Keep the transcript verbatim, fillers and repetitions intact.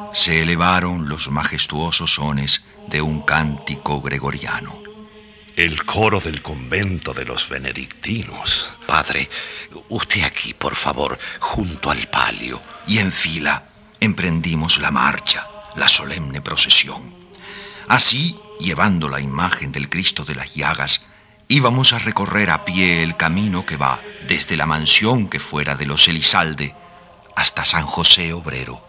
se elevaron los majestuosos sones de un cántico gregoriano. El coro del convento de los benedictinos. Padre, usted aquí, por favor, junto al palio. Y en fila emprendimos la marcha, la solemne procesión. Así, llevando la imagen del Cristo de las Llagas, íbamos a recorrer a pie el camino que va desde la mansión que fuera de los Elizalde hasta San José Obrero.